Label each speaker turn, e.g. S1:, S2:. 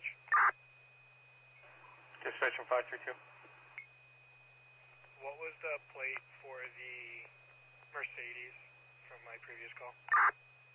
S1: Dispatch from 532.
S2: What was the plate for the Mercedes from my previous call?